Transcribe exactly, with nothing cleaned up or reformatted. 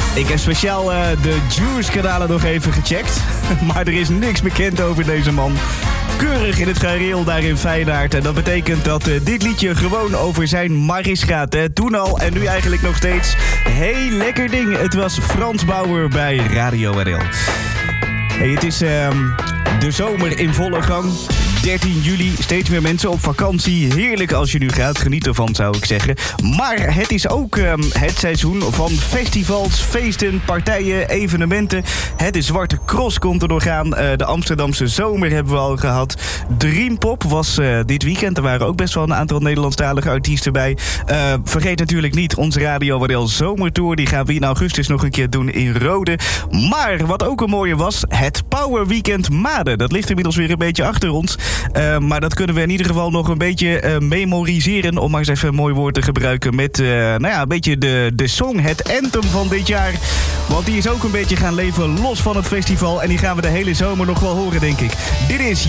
Ik heb speciaal uh, de Juice-kanalen nog even gecheckt. Maar er is niks bekend over deze man. Keurig in het gareel daar in Feyenoord. En dat betekent dat uh, dit liedje gewoon over zijn Maris gaat. Hè. Toen al en nu eigenlijk nog steeds. Heel lekker ding. Het was Frans Bauer bij Radio R L. Hey, het is uh, de zomer in volle gang. dertien juli, steeds meer mensen op vakantie. Heerlijk als je nu gaat, geniet ervan zou ik zeggen. Maar het is ook um, het seizoen van festivals, feesten, partijen, evenementen. Het is Zwarte Cross komt er nog aan. Uh, de Amsterdamse zomer hebben we al gehad. Dreampop was uh, dit weekend. Er waren ook best wel een aantal Nederlandstalige artiesten bij. Uh, vergeet natuurlijk niet onze Radio R L Zomertour. Die gaan we in augustus nog een keer doen in Rode. Maar wat ook een mooie was, het Power Weekend Maden. Dat ligt inmiddels weer een beetje achter ons. Uh, maar dat kunnen we in ieder geval nog een beetje uh, memoriseren. Om maar eens even een mooi woord te gebruiken. Met uh, nou ja, een beetje de, de song, het anthem van dit jaar. Want die is ook een beetje gaan leven los van het festival. En die gaan we de hele zomer nog wel horen, denk ik. Dit is